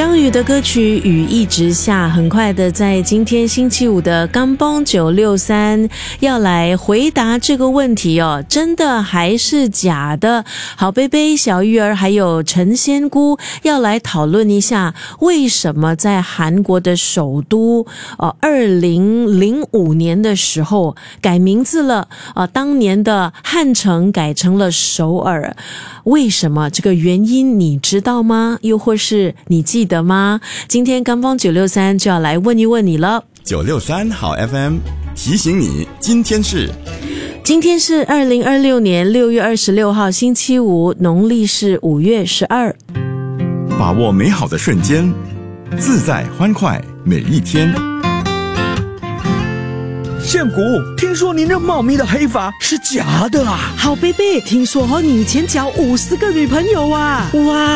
张宇的歌曲《雨一直下》，很快的在今天星期五的刚帮963要来回答这个问题哦，真的还是假的？好贝贝、小玉儿还有陈仙姑要来讨论一下，为什么在韩国的首都2005年的时候改名字了，当年的汉城改成了首尔，为什么？这个原因你知道吗？又或是你记得吗？今天刚帮963就要来问一问你了。 963好 FM 提醒你，今天是 2026年6月26号星期五，农历是5月12。 把握美好的瞬间，自在欢快每一天。 宪谷，听说你那茂密的黑发是假的啊？ 好贝贝，听说你以前交50个女朋友啊？哇！